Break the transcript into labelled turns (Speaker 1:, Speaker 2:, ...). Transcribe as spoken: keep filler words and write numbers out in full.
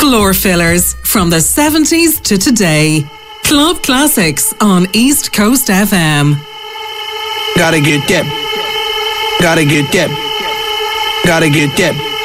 Speaker 1: Floor fillers from the seventies to today. Club classics on East Coast F M.
Speaker 2: Gotta get that. Gotta get that. Gotta get that.